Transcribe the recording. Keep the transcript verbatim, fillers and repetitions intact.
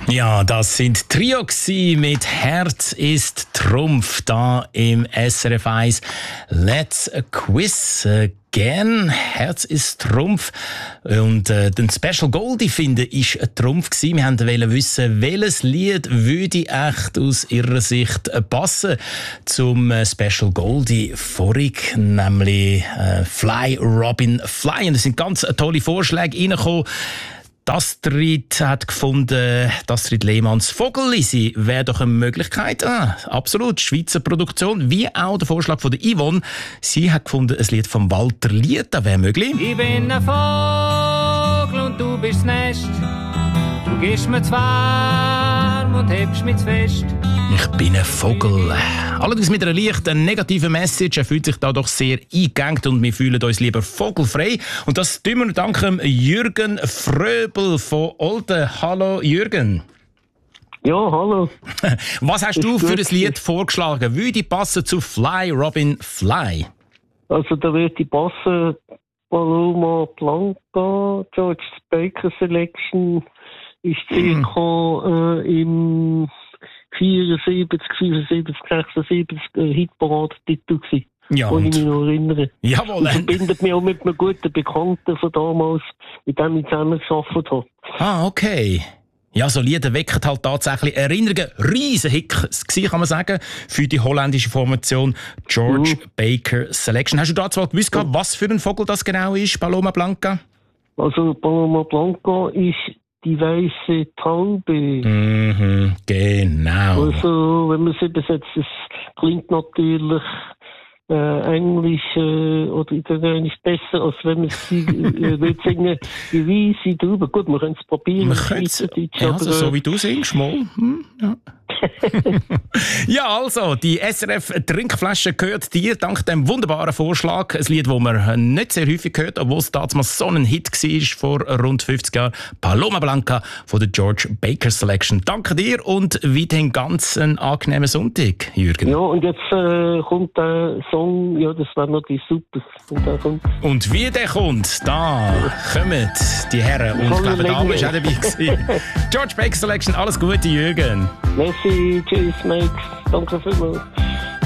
Ja, das sind Trio mit «Herz ist Trumpf» da im S R F eins «Let's Quiz Again». «Herz ist Trumpf». Und äh, den Special Goldie finden ist ein Trumpf gewesen. Wir wollten wissen, welches Lied würde echt aus Ihrer Sicht passen zum äh, Special Goldie vorig, nämlich äh, «Fly Robin Fly». Und es sind ganz tolle Vorschläge reingekommen. Astrid hat gefunden, Astrid Lehmanns «Vogellisi» wäre doch eine Möglichkeit. Ah, absolut, Schweizer Produktion. Wie auch der Vorschlag von der Yvonne. Sie hat gefunden, ein Lied von Walter Lieta wäre möglich. Ich bin ein Vogel und du bist das Nest. Du gibst mir zu warm und hebst mich zu fest. Ich bin ein Vogel. Allerdings mit einer leichten negativen Message. Er fühlt sich da doch sehr eingegangen und wir fühlen uns lieber vogelfrei. Und das tun wir dank Jürgen Fröbel von Olten. Hallo Jürgen. Ja, hallo. Was hast du für ein Lied vorgeschlagen? Würde passen zu «Fly Robin Fly»? Also da würde passen Paloma Blanca, George Baker Selection ist circa mm. äh, im vierundsiebzig, fünfundsiebzig, sechsundsiebzig äh, Hitparade-Titel gewesen. Ja, kann ich mich noch erinnern. Jawohl. Das verbindet mich auch mit einem guten Bekannten von damals, mit dem ich zusammengearbeitet habe. Ah, okay. Ja, so Lieder wecken halt tatsächlich Erinnerungen. Riesen Hick kann man sagen, für die holländische Formation George mhm. Baker Selection. Hast du dazu mal gewusst, was für ein Vogel das genau ist, Paloma Blanca? Also Paloma Blanca ist die weiße Taube. Mhm, genau. Also, wenn man es übersetzt, es klingt natürlich äh, Englisch äh, oder Italienisch besser, als wenn man es äh, will singen, die weiße Taube. Gut, wir können es probieren. Wir können es, ja, also, so wie du singst, mal. Hm, ja. Ja, also, die S R F-Trinkflasche gehört dir dank dem wunderbaren Vorschlag. Ein Lied, das man nicht sehr häufig hört, obwohl es damals so ein Hit war vor rund fünfzig Jahren. «Paloma Blanca» von der George Baker Selection. Danke dir und weiterhin ganz einen angenehmen Sonntag, Jürgen. Ja, und jetzt äh, kommt der Song, ja, das wäre natürlich super. Und, der kommt. Und wie der kommt, da kommen die Herren. Und ich glaube, da war auch dabei gewesen. George Baker Selection, alles Gute, Jürgen. Merci, tschüss, Max. Danke vielmals.